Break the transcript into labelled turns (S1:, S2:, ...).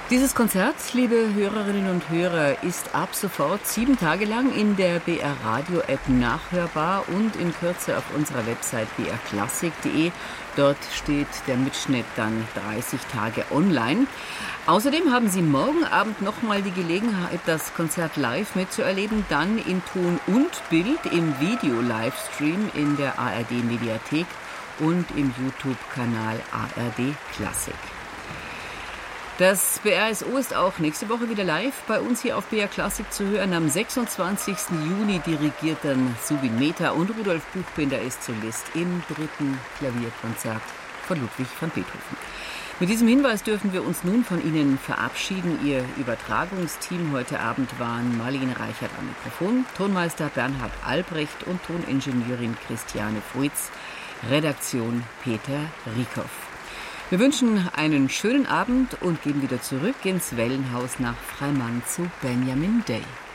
S1: Dieses Konzert, liebe Hörerinnen und Hörer, ist ab sofort 7 Tage lang in der BR Radio App nachhörbar und in Kürze auf unserer Website brklassik.de. Dort steht der Mitschnitt dann 30 Tage online. Außerdem haben Sie morgen Abend nochmal die Gelegenheit, das Konzert live mitzuerleben, dann in Ton und Bild im Video-Livestream in der ARD-Mediathek und im YouTube-Kanal ARD Klassik. Das BRSO ist auch nächste Woche wieder live bei uns hier auf BR Klassik zu hören. Am 26. Juni dirigiert dann Zubin Mehta und Rudolf Buchbinder ist Solist im 3. Klavierkonzert von Ludwig van Beethoven. Mit diesem Hinweis dürfen wir uns nun von Ihnen verabschieden. Ihr Übertragungsteam heute Abend waren Marlene Reichert am Mikrofon, Tonmeister Bernhard Albrecht und Toningenieurin Christiane Fruitz, Redaktion Peter Rieckhoff. Wir wünschen einen schönen Abend und gehen wieder zurück ins Wellenhaus nach Freimann zu Benjamin Day.